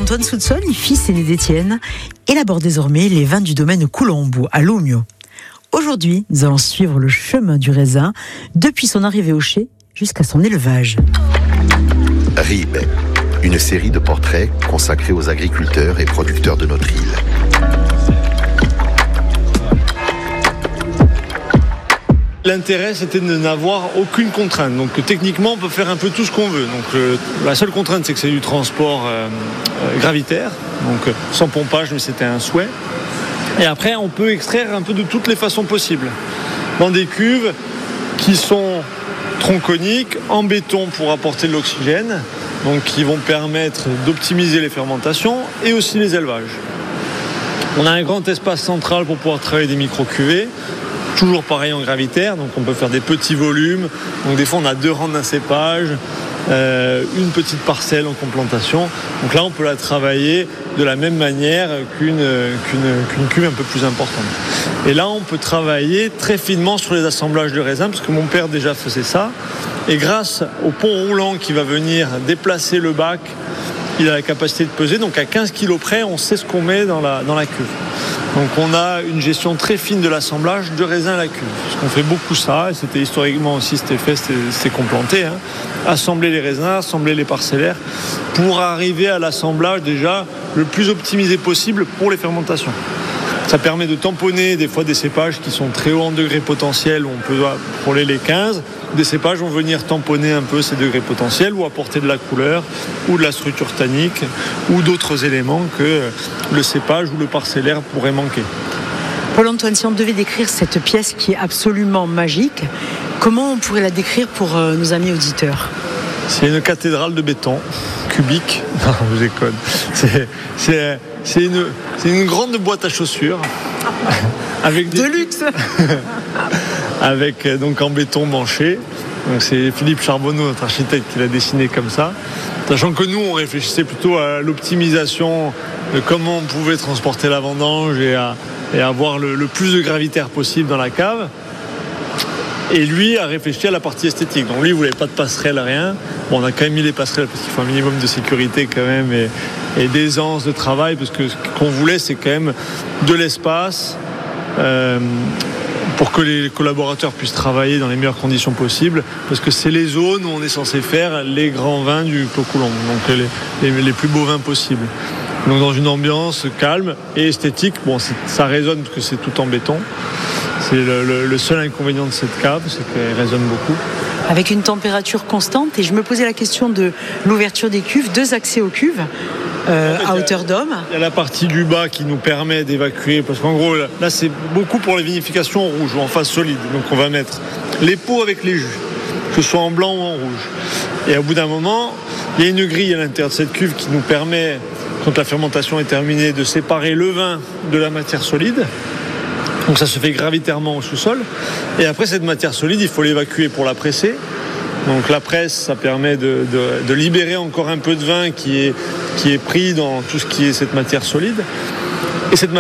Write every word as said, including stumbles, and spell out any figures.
Paul-Antoine Soutson, fils aîné d'Étienne, élabore désormais les vins du domaine Coulombo à Lomio. Aujourd'hui, nous allons suivre le chemin du raisin depuis son arrivée au chai jusqu'à son élevage. Ribe, une série de portraits consacrés aux agriculteurs et producteurs de notre île. L'intérêt, c'était de n'avoir aucune contrainte. Donc techniquement, on peut faire un peu tout ce qu'on veut. Donc euh, la seule contrainte, c'est que c'est du transport euh, euh, gravitaire, donc euh, sans pompage, mais c'était un souhait. Et après, on peut extraire un peu de toutes les façons possibles. Dans des cuves qui sont tronconiques, en béton pour apporter de l'oxygène, donc qui vont permettre d'optimiser les fermentations et aussi les élevages. On a un grand espace central pour pouvoir travailler des micro-cuvées. Toujours pareil en gravitaire, donc on peut faire des petits volumes. Donc des fois on a deux rangs d'un cépage, euh, une petite parcelle en complantation. Donc là on peut la travailler de la même manière qu'une, qu'une, qu'une cuve un peu plus importante. Et là on peut travailler très finement sur les assemblages de raisins, parce que mon père déjà faisait ça. Et grâce au pont roulant qui va venir déplacer le bac, il a la capacité de peser. Donc à quinze kilos près, on sait ce qu'on met dans la, dans la cuve. Donc on a une gestion très fine de l'assemblage de raisin à la cuve. Parce qu'on fait beaucoup ça, et c'était historiquement aussi, c'était fait, c'était, c'était complanté. Hein. Assembler les raisins, assembler les parcellaires, pour arriver à l'assemblage déjà le plus optimisé possible pour les fermentations. Ça permet de tamponner des fois des cépages qui sont très hauts en degrés potentiels, où on peut frôler les quinze. Des cépages vont venir tamponner un peu ces degrés potentiels ou apporter de la couleur ou de la structure tannique ou d'autres éléments que le cépage ou le parcellaire pourrait manquer. Paul-Antoine, si on devait décrire cette pièce qui est absolument magique, comment on pourrait la décrire pour euh, nos amis auditeurs ? C'est une cathédrale de béton cubique. Non, je déconne. C'est, c'est, c'est, une, c'est une grande boîte à chaussures. Avec des... De luxe. Avec donc en béton manché. Donc c'est Philippe Charbonneau, notre architecte, qui l'a dessiné comme ça. Sachant que nous, on réfléchissait plutôt à l'optimisation de comment on pouvait transporter la vendange et, à, et avoir le, le plus de gravitaire possible dans la cave. Et lui a réfléchi à la partie esthétique. Donc lui, il ne voulait pas de passerelle, rien. Bon, on a quand même mis les passerelles parce qu'il faut un minimum de sécurité quand même et, et d'aisance de travail, parce que ce qu'on voulait, c'est quand même de l'espace euh, pour que les collaborateurs puissent travailler dans les meilleures conditions possibles, parce que c'est les zones où on est censé faire les grands vins du Clos Coulombo, donc les, les, les plus beaux vins possibles. Donc dans une ambiance calme et esthétique. Bon, c'est, ça résonne parce que c'est tout en béton. C'est le, le, le seul inconvénient de cette cave, c'est qu'elle résonne beaucoup. Avec une température constante, et je me posais la question de l'ouverture des cuves, deux accès aux cuves euh, en fait, à hauteur d'homme. Il y a la partie du bas qui nous permet d'évacuer, parce qu'en gros, là, là c'est beaucoup pour les vinifications en rouge ou en phase solide. Donc on va mettre les pots avec les jus, que ce soit en blanc ou en rouge. Et au bout d'un moment, il y a une grille à l'intérieur de cette cuve qui nous permet, quand la fermentation est terminée, de séparer le vin de la matière solide. Donc ça se fait gravitairement au sous-sol. Et après, cette matière solide, il faut l'évacuer pour la presser. Donc la presse, ça permet de, de, de libérer encore un peu de vin qui est, qui est pris dans tout ce qui est cette matière solide. Et cette matière